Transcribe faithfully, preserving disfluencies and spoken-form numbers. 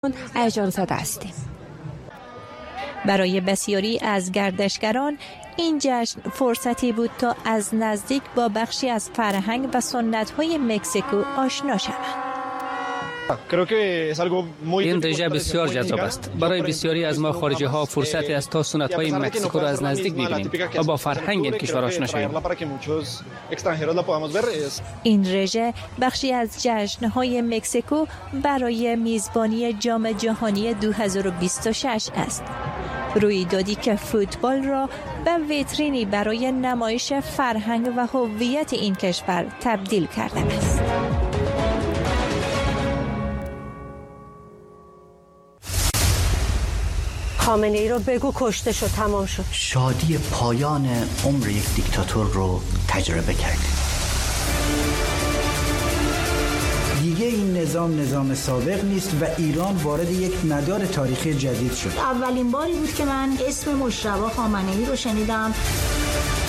هیجان زده هستیم. برای بسیاری از گردشگران این جشن فرصتی بود تا از نزدیک با بخشی از فرهنگ و سنت‌های مکزیکو آشنا شوند. این رژه بسیار جذاب است. برای بسیاری از ما خارجی ها فرصتی است تا سنت های مکزیکو را از نزدیک ببینیم و با فرهنگ این کشور آشنا شویم. این رژه بخشی از جشن های مکزیکو برای میزبانی جام جهانی دو هزار و بیست و شش است. رویدادی که فوتبال را به ویترینی برای نمایش فرهنگ و هویت این کشور تبدیل کرده است. خامنه ای رو بگو کشته شد، تمام شد. شادی پایان عمر یک دیکتاتور رو تجربه کردیم. دیگه این نظام نظام سابق نیست و ایران وارد یک مدار تاریخی جدید شد. اولین باری بود که من اسم مجتبی خامنه ای رو شنیدم.